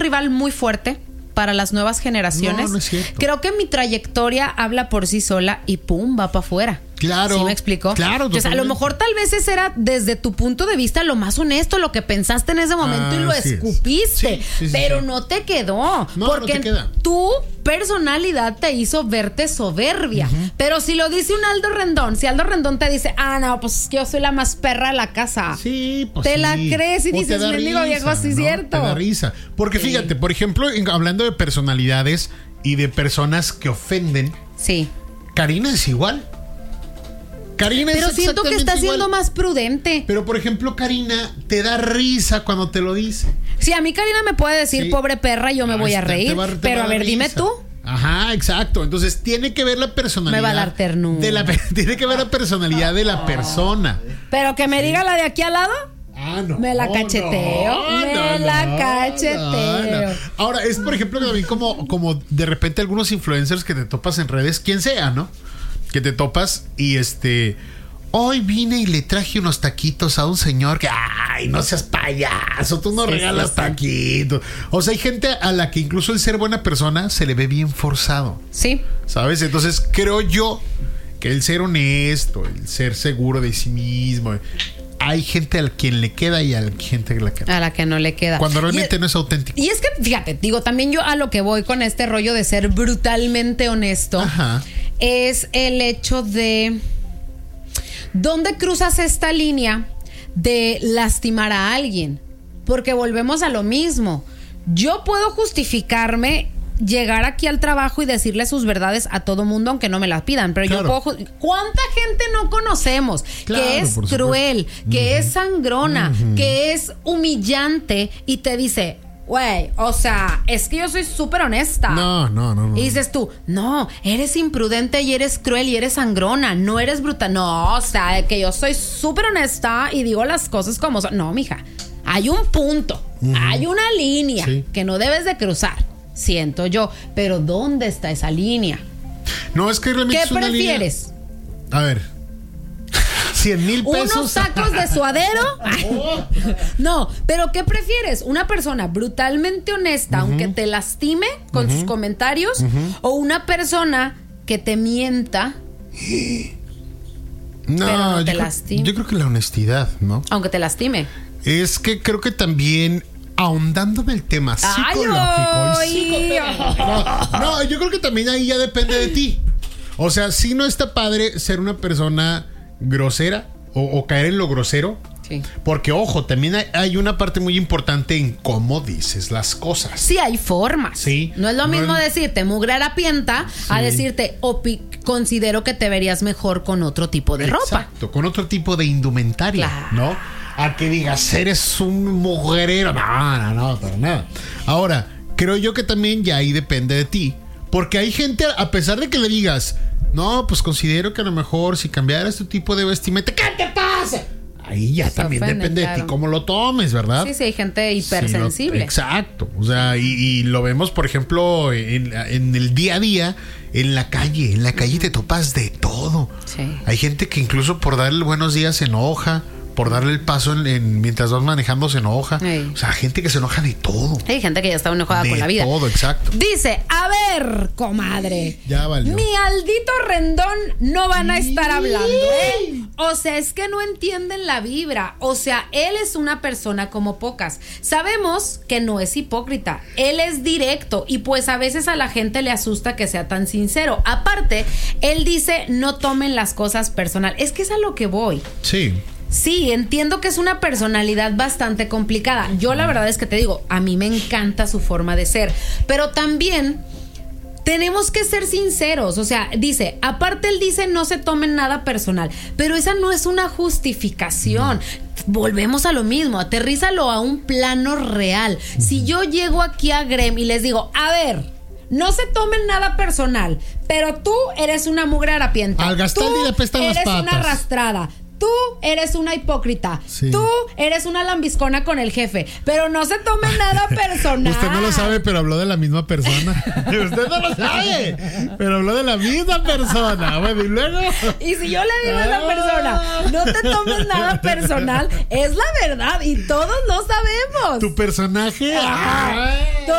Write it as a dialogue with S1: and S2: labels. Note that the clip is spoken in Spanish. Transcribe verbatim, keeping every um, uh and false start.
S1: rival muy fuerte para las nuevas generaciones.
S2: No, no es cierto.
S1: Creo que mi trayectoria habla por sí sola y pum, va para afuera.
S2: Claro.
S1: ¿Sí me explico?
S2: Claro.
S1: Entonces, a lo mejor tal vez ese era desde tu punto de vista lo más honesto, lo que pensaste en ese momento
S2: ah,
S1: y lo escupiste.
S2: Sí, sí, sí,
S1: pero
S2: sí.
S1: no te quedó.
S2: No,
S1: porque
S2: no te queda.
S1: tu personalidad te hizo verte soberbia. Uh-huh. Pero si lo dice un Aldo Rendón, si Aldo Rendón te dice, ah, no, pues yo soy la más perra de la casa.
S2: Sí, pues
S1: te
S2: sí.
S1: la crees y
S2: o
S1: dices, mendigo viejo, sí es
S2: ¿no?
S1: cierto.
S2: Te da risa. Porque sí. Fíjate, por ejemplo, en, hablando de personalidades y de personas que ofenden.
S1: Sí.
S2: Karina es igual. Karina
S1: pero
S2: es
S1: siento que está siendo
S2: igual.
S1: más prudente.
S2: Pero por ejemplo, Karina te da risa cuando te lo dice.
S1: Sí, a mí Karina me puede decir, sí. pobre perra, yo me voy a reír. Te va, te pero a ver, risa. Dime tú.
S2: Ajá, exacto. Entonces tiene que ver la personalidad.
S1: Me va a dar ternura.
S2: De la, tiene que ver la personalidad de la persona.
S1: Pero que me sí. diga la de aquí al lado.
S2: Ah, no.
S1: Me la cacheteo.
S2: No,
S1: me
S2: no,
S1: la
S2: no,
S1: cacheteo.
S2: No, no. Ahora, es por ejemplo también como, como de repente algunos influencers que te topas en redes, quien sea, ¿no? Que te topas y este. Hoy vine y le traje unos taquitos a un señor que, ay, no seas payaso, tú no sí, regalas sí, sí. taquitos. O sea, hay gente a la que incluso el ser buena persona se le ve bien forzado.
S1: Sí.
S2: ¿Sabes? Entonces creo yo que el ser honesto, el ser seguro de sí mismo, hay gente a quien le queda y a la gente que la queda.
S1: A la que no le queda.
S2: Cuando realmente
S1: y,
S2: no es auténtico.
S1: Y es que, fíjate, digo, también yo a lo que voy con este rollo de ser brutalmente honesto, ajá, es el hecho de ¿dónde cruzas esta línea de lastimar a alguien? Porque volvemos a lo mismo. Yo puedo justificarme, llegar aquí al trabajo y decirle sus verdades a todo mundo, aunque no me las pidan. Pero claro. yo puedo. ¿Cuánta gente no conocemos? Claro, que es cruel, que uh-huh. es sangrona, uh-huh. que es humillante y te dice, güey, o sea, es que yo soy súper honesta.
S2: No, no, no, no.
S1: Y dices tú, no, eres imprudente y eres cruel y eres sangrona, no eres bruta. No, o sea, que yo soy súper honesta y digo las cosas como son. No, mija, hay un punto, uh-huh. hay una línea sí. que no debes de cruzar, siento yo. Pero ¿dónde está esa línea?
S2: No, es que realmente
S1: ¿qué
S2: es una
S1: prefieres?
S2: Línea... A ver. cien mil pesos.
S1: ¿Unos tacos de suadero? No, pero ¿qué prefieres? ¿Una persona brutalmente honesta, uh-huh. aunque te lastime con uh-huh. sus comentarios? Uh-huh. ¿O una persona que te mienta?
S2: No,
S1: pero no te
S2: yo,
S1: lastime.
S2: Creo, yo creo que la honestidad, ¿no?
S1: Aunque te lastime.
S2: Es que creo que también, ahondando en el tema psicológico
S1: ay,
S2: y psicológico, no, no, yo creo que también ahí ya depende de ti. O sea, sí no está padre ser una persona grosera o, o caer en lo grosero.
S1: Sí.
S2: Porque, ojo, también hay, hay una parte muy importante en cómo dices las cosas.
S1: Sí, hay formas.
S2: Sí.
S1: No es lo
S2: no
S1: mismo
S2: es...
S1: decirte mugre harapienta sí. a decirte opi- considero que te verías mejor con otro tipo de
S2: Exacto,
S1: ropa.
S2: Exacto, con otro tipo de indumentaria, claro. ¿no? A que digas, eres un mujerero. No, no, no, para nada. Ahora, creo yo que también ya ahí depende de ti. Porque hay gente, a pesar de que le digas, no, pues considero que a lo mejor si cambiaras tu tipo de vestimenta, ¿qué te pasa? Ahí ya se también ofende, depende claro. de ti cómo lo tomes, ¿verdad?
S1: Sí, sí, hay gente hipersensible.
S2: Sí, lo, exacto. O sea, y, y lo vemos, por ejemplo, en, en el día a día, en la calle. En la calle te topas de todo.
S1: Sí.
S2: Hay gente que incluso por darle buenos días se enoja. Por darle el paso en, en, mientras vas manejando se enoja. Sí. O sea, gente que se enoja de todo.
S1: Hay gente que ya está enojada
S2: de
S1: con la vida.
S2: De todo, exacto.
S1: Dice, a ver, comadre.
S2: Ya valió.
S1: Mi Aldito Rendón no van a estar hablando, ¿eh? O sea, es que no entienden la vibra. O sea, él es una persona como pocas. Sabemos que no es hipócrita. Él es directo. Y pues a veces a la gente le asusta que sea tan sincero. Aparte, él dice, no tomen las cosas personal. Es que es a lo que voy.
S2: Sí.
S1: Sí, entiendo que es una personalidad bastante complicada. Yo la verdad es que te digo, a mí me encanta su forma de ser. Pero también tenemos que ser sinceros. O sea, dice, aparte él dice no se tomen nada personal. Pero esa no es una justificación. No. Volvemos a lo mismo, aterrízalo a un plano real. Uh-huh. Si yo llego aquí a Grem y les digo, a ver, no se tomen nada personal, pero tú eres una mugre harapienta.
S2: Al gastar le apestan las patas.
S1: Eres una arrastrada. Tú eres una hipócrita.
S2: Sí.
S1: Tú eres una lambiscona con el jefe. Pero no se tome nada personal.
S2: Usted no lo sabe, pero habló de la misma persona. Usted no lo sabe, pero habló de la misma persona. Bueno, y luego.
S1: Y si yo le digo a esa persona, no te tomes nada personal, es la verdad. Y todos lo sabemos.
S2: Tu personaje.
S1: Ah,